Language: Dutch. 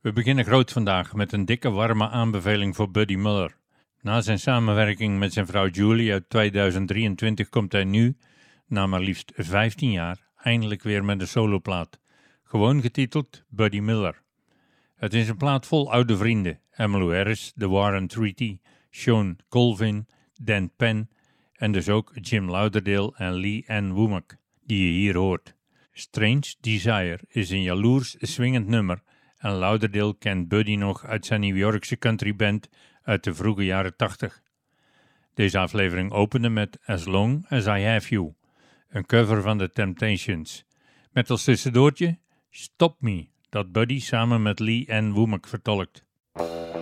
We beginnen groot vandaag met een dikke warme aanbeveling voor Buddy Miller. Na zijn samenwerking met zijn vrouw Julie uit 2023 komt hij nu, na maar liefst 15 jaar, eindelijk weer met een soloplaat. Gewoon getiteld Buddy Miller. Het is een plaat vol oude vrienden. Emmylou Harris, The Warren Treaty, Sean Colvin, Dan Penn en dus ook Jim Lauderdale en Lee Ann Womack, die je hier hoort. Strange Desire is een jaloers swingend nummer en Lauderdale kent Buddy nog uit zijn New Yorkse countryband uit de vroege jaren 80. Deze aflevering opende met As Long As I Have You, een cover van The Temptations. Met als tussendoortje Stop Me, dat Buddy samen met Lee Ann Womack vertolkt.